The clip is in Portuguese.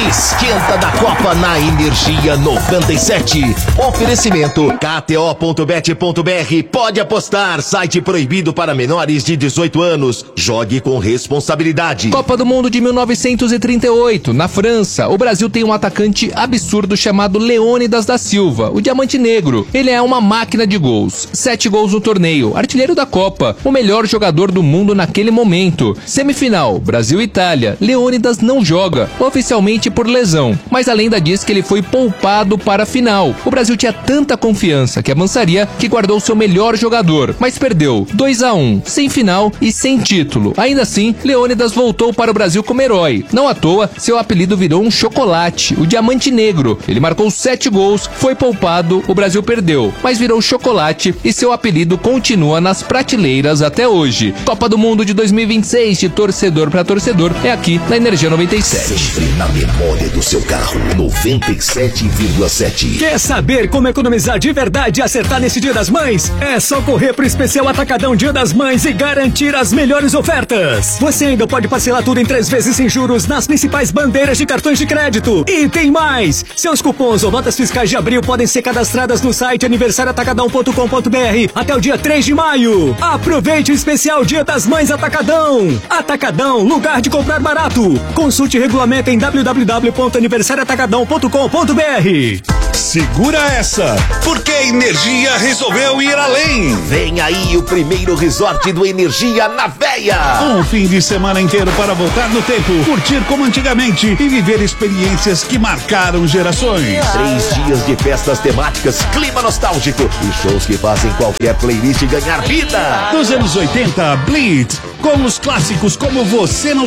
Esquenta da Copa na Energia 97. Oferecimento KTO.bet.br. Pode apostar. Site proibido para menores de 18 anos. Jogue com responsabilidade. Copa do Mundo de 1938. Na França, o Brasil tem um atacante absurdo chamado Leônidas da Silva, o Diamante Negro. Ele é uma máquina de gols. 7 gols no torneio. Artilheiro da Copa. O melhor jogador do mundo naquele momento. Semifinal, Brasil e Itália. Leônidas não joga, oficialmente por lesão, mas a lenda diz que ele foi poupado para a final. O Brasil tinha tanta confiança que avançaria que guardou seu melhor jogador, mas perdeu 2-1, sem final e sem título. Ainda assim, Leônidas voltou para o Brasil como herói. Não à toa, seu apelido virou um chocolate, o Diamante Negro. Ele marcou 7 gols, foi poupado, o Brasil perdeu, mas virou chocolate e seu apelido continua nas prateleiras até hoje. Copa do Mundo de 2026, de torcedor para torcedor, é aqui na Energia 97. Sempre na memória do seu carro. 97,7. Quer saber como economizar de verdade e acertar nesse Dia das Mães? É só correr pro especial Atacadão Dia das Mães e garantir as melhores ofertas. Você ainda pode parcelar tudo em 3 vezes sem juros nas principais bandeiras de cartões de crédito. E tem mais! Seus cupons ou notas fiscais de abril podem ser cadastradas no site aniversarioatacadão.com.br até o dia 3 de maio. Aproveite o especial Dia das Mães Atacadão. Atacadão, lugar de comprar barato. Consulte o regulamento em www.aniversarioatacadão.com.br. Segura essa, porque a Energia resolveu ir além. Vem aí o primeiro resort do Energia na Veia. Um fim de semana inteiro para voltar no tempo, curtir como antigamente e viver experiências que marcaram gerações. 3 dias de festas temáticas, clima nostálgico e shows que fazem qualquer playlist ganhar vida. Dos anos 80, Blitz, com os clássicos como Você Não